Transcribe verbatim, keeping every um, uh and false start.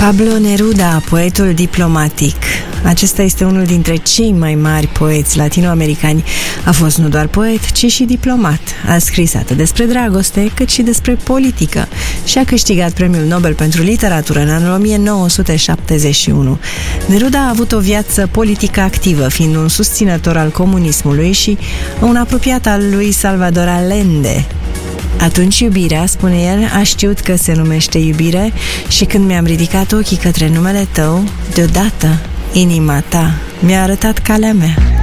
Pablo Neruda, poetul diplomatic. Acesta este unul dintre cei mai mari poeți latinoamericani. A fost nu doar poet, ci și diplomat. A scris atât despre dragoste, cât și despre politică și a câștigat Premiul Nobel pentru literatură în anul o mie nouă sute șaptezeci și unu. Neruda a avut o viață politică activă, fiind un susținător al comunismului și un apropiat al lui Salvador Allende. Atunci iubirea, spune el, a știut că se numește iubire și când mi-am ridicat ochii către numele tău, deodată, inima ta mi-a arătat calea mea.